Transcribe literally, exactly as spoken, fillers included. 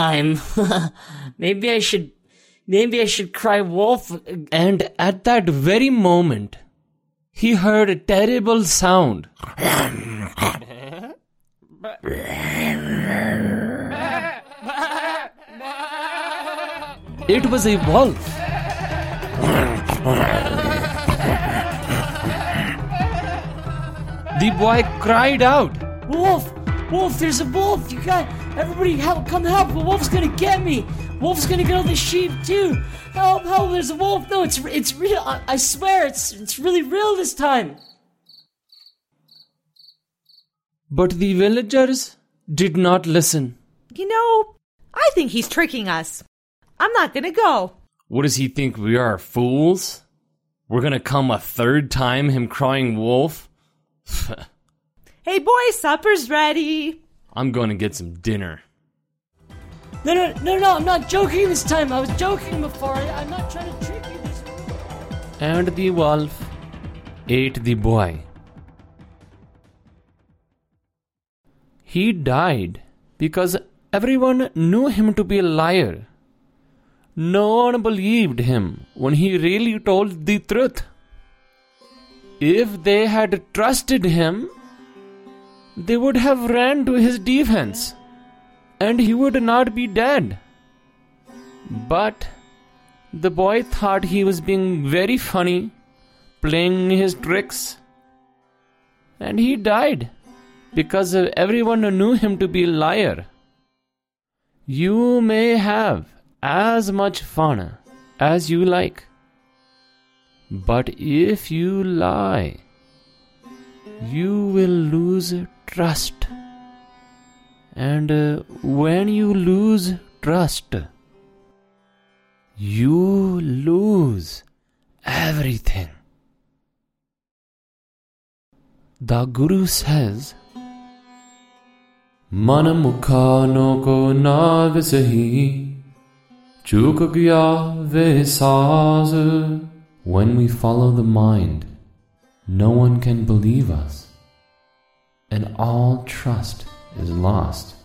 time. maybe I should, maybe I should cry wolf. And at that very moment, he heard a terrible sound. It was a wolf. The boy cried out, Wolf! Wolf, there's a wolf! You got... Everybody help, come help! The wolf's gonna get me! Wolf's gonna get all the sheep too! Help, help, there's a wolf! No, it's it's real! I, I swear, it's it's really real this time! But the villagers did not listen. You know, I think he's tricking us. I'm not gonna go. What does he think, we are fools? We're gonna come a third time, him crying wolf? Hey boys, supper's ready. I'm gonna get some dinner. No, no, no, no, I'm not joking this time. I was joking before. I, I'm not trying to trick you this time. And the wolf ate the boy. He died because everyone knew him to be a liar. No one believed him when he really told the truth. If they had trusted him, they would have ran to his defense, and he would not be dead. But the boy thought he was being very funny, playing his tricks, and he died because everyone knew him to be a liar. You may have as much fun as you like, but if you lie, you will lose trust. And uh, when you lose trust, you lose everything. The Guru says, Man mukha no ko naag sahi, chuk gya ve saaz. When we follow the mind, no one can believe us, and all trust is lost.